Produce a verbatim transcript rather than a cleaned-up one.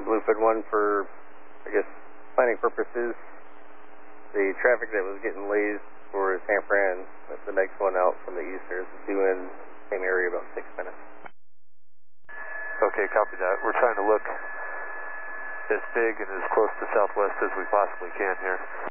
looping one for, I guess, planning purposes. The traffic that was getting lazed for San Fran, that's the next one out from the east. There's due in the same area about six minutes. Okay, copy that. We're trying to look as big and as close to southwest as we possibly can here.